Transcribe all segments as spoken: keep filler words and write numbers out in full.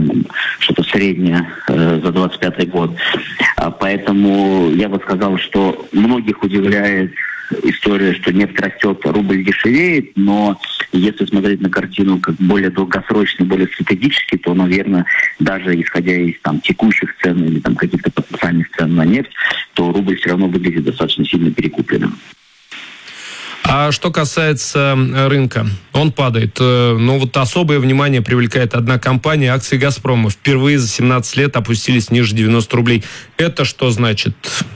там, что-то среднее э, за двадцать пятый год. А, поэтому я бы сказал, что многих удивляет история, что нефть растет, рубль дешевеет, но если смотреть на картину как более долгосрочно, более стратегически, то, наверное, даже исходя из там, текущих цен или там, каких-то потенциальных цен на нефть, то рубль все равно выглядит достаточно сильно перекупленным. А что касается рынка, он падает. Но вот особое внимание привлекает одна компания, акции «Газпрома». Впервые за семнадцать лет опустились ниже девяносто рублей. Это что значит?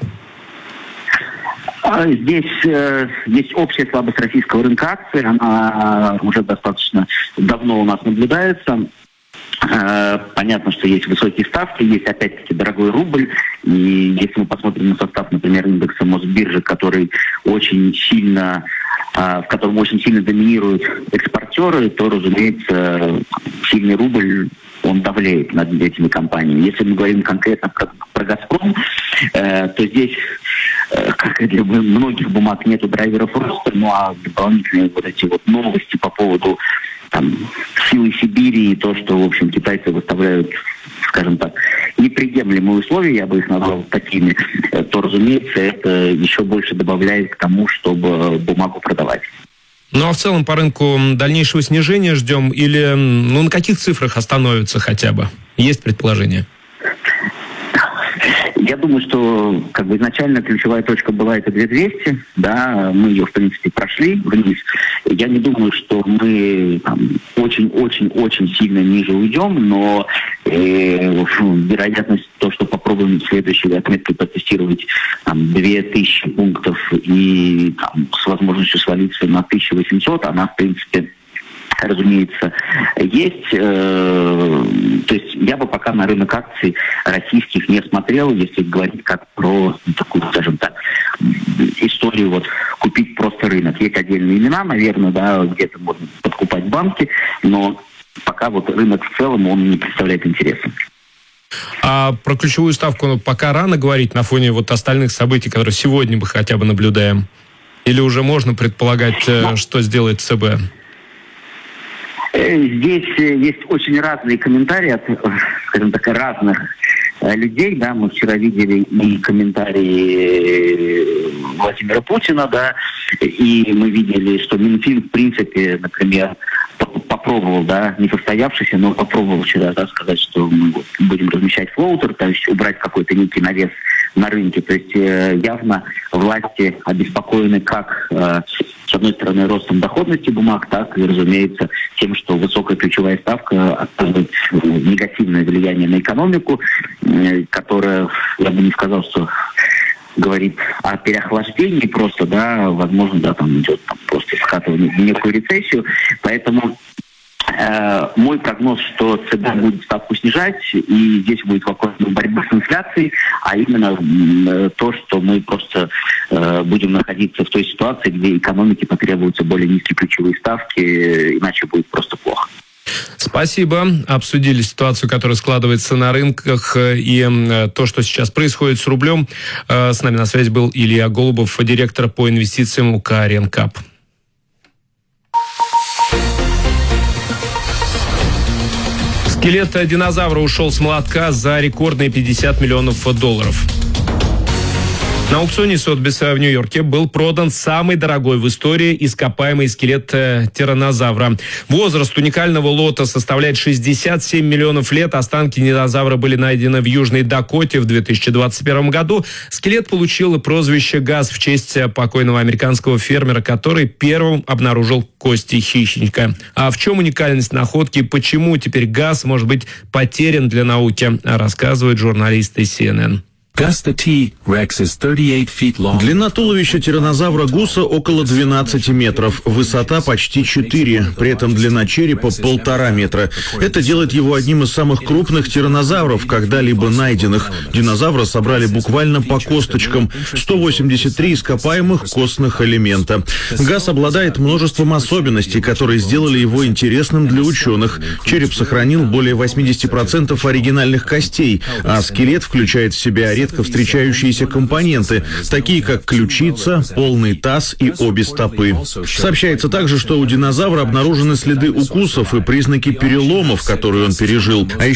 Здесь э, есть общая слабость российского рынка акций. Она уже достаточно давно у нас наблюдается. Э, понятно, что есть высокие ставки, есть опять-таки дорогой рубль. И если мы посмотрим на состав, например, индекса Мосбиржи, который очень сильно, э, в котором очень сильно доминируют экспортеры, то, разумеется, сильный рубль, он давляет над этими компаниями. Если мы говорим конкретно про, про «Газпром», э, то здесь, э, как и для многих бумаг, нету драйверов роста, ну а дополнительные вот эти вот новости по поводу там, силы Сибири и то, что, в общем, китайцы выставляют, скажем так, неприемлемые условия, я бы их назвал такими, э, то, разумеется, это еще больше добавляет к тому, чтобы бумагу продавать. Ну а в целом по рынку дальнейшего снижения ждем или ну, на каких цифрах остановится хотя бы? Есть предположение? Я думаю, что как бы изначально ключевая точка была это две тысячи двести, да, мы ее, в принципе, прошли вниз. Я не думаю, что мы очень-очень-очень сильно ниже уйдем, но э, вероятность то, что попробуем в следующей отметке протестировать там, две тысячи пунктов и там, с возможностью свалиться на тысячу восемьсот, она, в принципе, разумеется, есть. То есть я бы пока на рынок акций российских не смотрел, если говорить как про такую, скажем так, историю вот купить просто рынок. Есть отдельные имена, наверное, да, где-то можно подкупать банки, но пока вот рынок в целом, он не представляет интереса. А про ключевую ставку пока рано говорить на фоне вот остальных событий, которые сегодня мы хотя бы наблюдаем? Или уже можно предполагать, но... что сделает ЦБ? Здесь есть очень разные комментарии от, скажем так, разных людей, да, мы вчера видели и комментарии Владимира Путина, да, и мы видели, что Минфин, в принципе, например, попробовал, да, не состоявшийся, но попробовал вчера, да, сказать, что мы вот будем размещать флоутер, то есть убрать какой-то некий навес на рынке. То есть э, явно власти обеспокоены как, э, с одной стороны, ростом доходности бумаг, так и, разумеется, тем, что высокая ключевая ставка оказывает негативное влияние на экономику, э, которая, я бы не сказал, что говорит о переохлаждении просто, да, возможно, да, там идет там, просто скатывание в некую рецессию. Поэтому э, мой прогноз, что ЦБ будет ставку снижать, и здесь будет вопрос борьбы с инфляцией, а именно э, то, что мы просто э, будем находиться в той ситуации, где экономике потребуются более низкие ключевые ставки, иначе будет просто плохо. Спасибо. Обсудили ситуацию, которая складывается на рынках, и то, что сейчас происходит с рублем. С нами на связи был Илья Голубов, директор по инвестициям УК «Ренкап». Скелет динозавра ушел с молотка за рекордные пятьдесят миллионов долларов. На аукционе Сотбиса в Нью-Йорке был продан самый дорогой в истории ископаемый скелет тираннозавра. Возраст уникального лота составляет шестьдесят семь миллионов лет. Останки динозавра были найдены в Южной Дакоте в две тысячи двадцать первом году. Скелет получил прозвище «Газ» в честь покойного американского фермера, который первым обнаружил кости хищника. А в чем уникальность находки и почему теперь Газ может быть потерян для науки, рассказывает журналист из си эн эн. Длина туловища тираннозавра Гуса около двенадцати метров, высота почти четыре, при этом длина черепа полтора метра. Это делает его одним из самых крупных тираннозавров, когда-либо найденных. Динозавра собрали буквально по косточкам, сто восемьдесят три ископаемых костных элемента. Газ обладает множеством особенностей, которые сделали его интересным для ученых. Череп сохранил более восемьдесят процентов оригинальных костей, а скелет включает в себя редко встречающиеся компоненты, такие как ключица, полный таз и обе стопы. Сообщается также, что у динозавра обнаружены следы укусов и признаки переломов, которые он пережил. А